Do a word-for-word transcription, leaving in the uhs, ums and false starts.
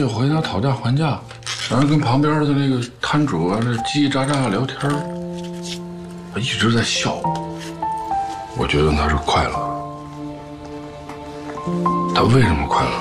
有回他讨价还价，然后跟旁边的那个摊主啊这叽叽喳喳聊天，他一直在笑。我觉得他是快乐。他为什么快乐？